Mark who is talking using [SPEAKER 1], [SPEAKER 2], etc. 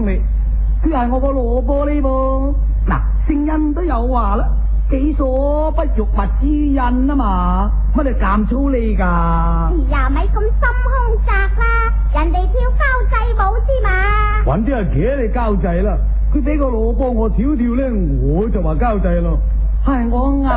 [SPEAKER 1] 你，佢係我個蘿蔔呢噃。嗱，聖人都有話啦，己所不欲，勿施於人啊嘛，乜你監粗你噶？
[SPEAKER 2] 哎呀，咪咁心胸窄啦，人哋跳交際舞之嘛。
[SPEAKER 1] 搵啲阿茄你交際啦，佢俾個蘿蔔我跳跳咧，我就話交際咯。係我